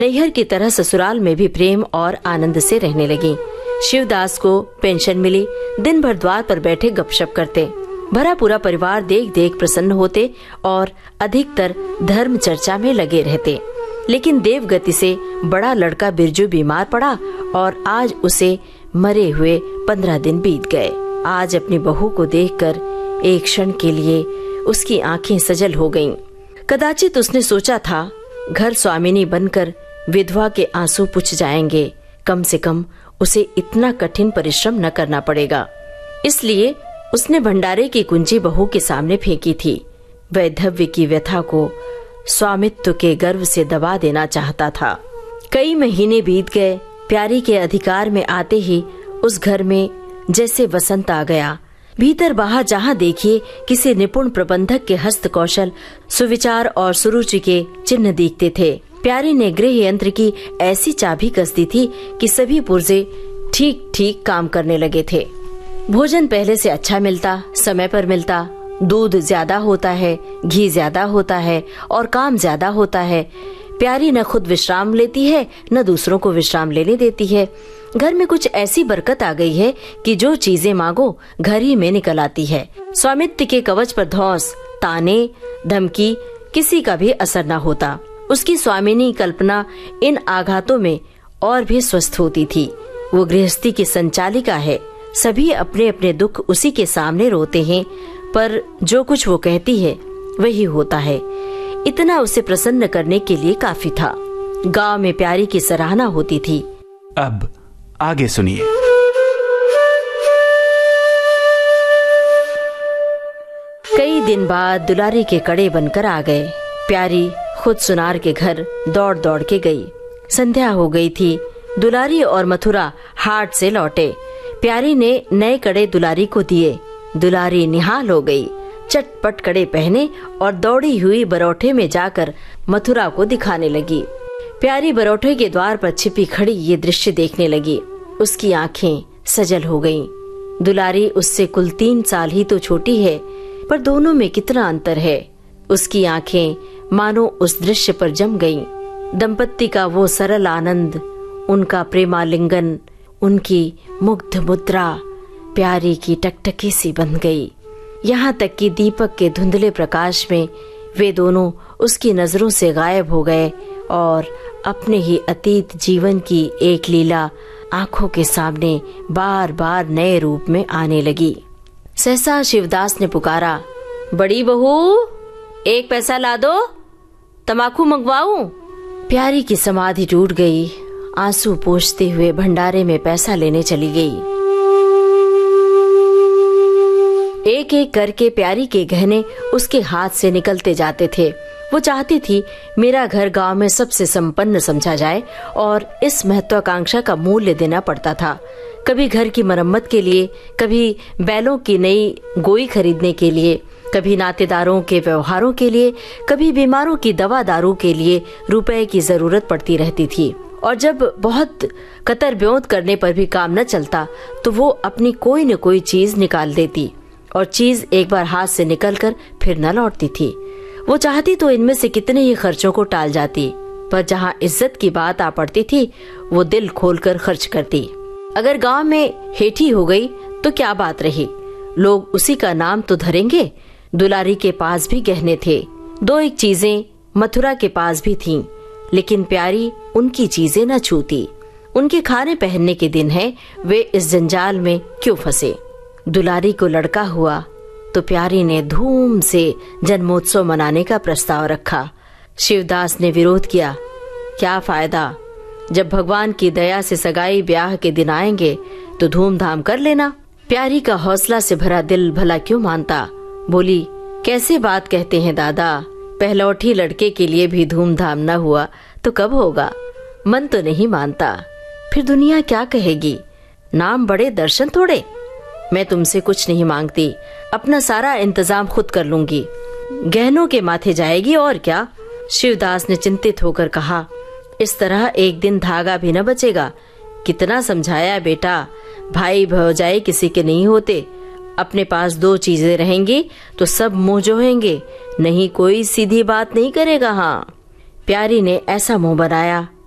नैहर की तरह ससुराल में भी प्रेम और आनंद से रहने लगी। शिवदास को पेंशन मिली। दिन भर द्वार पर बैठे गपशप करते। भरा पूरा परिवार देख देख प्रसन्न होते और अधिकतर धर्म चर्चा में लगे रहते। लेकिन देवगति से बड़ा लड़का बिरजू बीमार पड़ा और आज उसे मरे हुए 15 दिन बीत गए। आज अपनी बहू को देखकर एक क्षण के लिए उसकी आंखें सजल हो गईं। कदाचित उसने सोचा था घर स्वामिनी बनकर विधवा के आंसू पुछ जाएंगे, कम से कम उसे इतना कठिन परिश्रम न करना पड़ेगा। इसलिए उसने भंडारे की कुंजी बहू के सामने फेंकी थी। वैधव्य की व्यथा को स्वामित्व के गर्व से दबा देना चाहता था। कई महीने बीत गए। प्यारी के अधिकार में आते ही उस घर में जैसे वसंत आ गया। भीतर बाहर जहाँ देखिए किसी निपुण प्रबंधक के हस्त कौशल, सुविचार और सुरुचि के चिन्ह दिखते थे। प्यारी ने गृह यंत्र की ऐसी चाबी कस दी थी कि सभी पुर्जे ठीक ठीक काम करने लगे थे। भोजन पहले से अच्छा मिलता, समय पर मिलता, दूध ज्यादा होता है, घी ज्यादा होता है और काम ज्यादा होता है। प्यारी न खुद विश्राम लेती है न दूसरों को विश्राम लेने देती है। घर में कुछ ऐसी बरकत आ गई है कि जो चीजें मांगो घर ही में निकल आती है। स्वामित्व के कवच पर धौंस, ताने, धमकी किसी का भी असर न होता। उसकी स्वामिनी कल्पना इन आघातों में और भी स्वस्थ होती थी। वो गृहस्थी की संचालिका है। सभी अपने अपने दुख उसी के सामने रोते हैं, पर जो कुछ वो कहती है वही होता है। इतना उसे प्रसन्न करने के लिए काफी था। गांव में प्यारी की सराहना होती थी। अब आगे सुनिए। कई दिन बाद दुलारी के कड़े बनकर आ गए। प्यारी खुद सुनार के घर दौड़ दौड़ के गई। संध्या हो गई थी। दुलारी और मथुरा हाट से लौटे। प्यारी ने नए कड़े दुलारी को दिए। दुलारी निहाल हो गई। चटपट कड़े पहने और दौड़ी हुई बरौठे में जाकर मथुरा को दिखाने लगी। प्यारी बरौठे के द्वार पर छिपी खड़ी ये दृश्य देखने लगी। उसकी आंखें सजल हो गईं। दुलारी उससे कुल 3 साल ही तो छोटी है, पर दोनों में कितना अंतर है। उसकी आंखें मानो उस दृश्य पर जम गईं। दंपत्ति का वो सरल आनंद, उनका प्रेमालिंगन, उनकी मुग्ध मुद्रा प्यारी की टकटकी सी बन गई। यहाँ तक कि दीपक के धुंधले प्रकाश में वे दोनों उसकी नजरों से गायब हो गए और अपने ही अतीत जीवन की एक लीला आंखों के सामने बार बार नए रूप में आने लगी। सहसा शिवदास ने पुकारा, बड़ी बहू, 1 पैसा ला दो, तमाकू मंगवाऊं। प्यारी की समाधि टूट गई। आंसू पोंछते हुए भंडारे में पैसा लेने चली गई। एक एक करके प्यारी के गहने उसके हाथ से निकलते जाते थे। वो चाहती थी मेरा घर गांव में सबसे संपन्न समझा जाए और इस महत्वाकांक्षा का मूल्य देना पड़ता था। कभी घर की मरम्मत के लिए, कभी बैलों की नई गोई खरीदने के लिए, कभी नातेदारों के व्यवहारों के लिए, कभी बीमारों की दवा दारू के लिए रुपए की जरूरत पड़ती रहती थी। और जब बहुत कतर ब्योंत करने पर भी काम न चलता तो वो अपनी कोई न कोई चीज निकाल देती और चीज एक बार हाथ से निकलकर फिर न लौटती थी। वो चाहती तो इनमें से कितने ही खर्चों को टाल जाती, पर जहाँ इज्जत की बात आ पड़ती थी वो दिल खोलकर खर्च करती। अगर गांव में हेठी हो गई तो क्या बात रही, लोग उसी का नाम तो धरेंगे। दुलारी के पास भी गहने थे। 2-1 चीजें मथुरा के पास भी थीं, लेकिन प्यारी उनकी चीजें न छूती। उनके खाने पहनने के दिन है, वे इस जंजाल में क्यों फंसे। दुलारी को लड़का हुआ तो प्यारी ने धूम से जन्मोत्सव मनाने का प्रस्ताव रखा। शिवदास ने विरोध किया। क्या फायदा, जब भगवान की दया से सगाई ब्याह के दिन आएंगे तो धूमधाम कर लेना। प्यारी का हौसला से भरा दिल भला क्यों मानता। बोली, कैसे बात कहते हैं दादा, पहलौठी लड़के के लिए भी धूमधाम न हुआ तो कब होगा। मन तो नहीं मानता, फिर दुनिया क्या कहेगी। नाम बड़े दर्शन थोड़े। मैं तुमसे कुछ नहीं मांगती, अपना सारा इंतजाम खुद कर लूंगी। गहनों के माथे जाएगी और क्या। शिवदास ने चिंतित होकर कहा, इस तरह एक दिन धागा भी न बचेगा। कितना समझाया बेटा, भाई भौजाई किसी के नहीं होते। अपने पास 2 चीजें रहेंगी तो सब मुंह जोहेंगे, नहीं कोई सीधी बात नहीं करेगा। हाँ, प्यारी ने ऐसा मुंह बनाया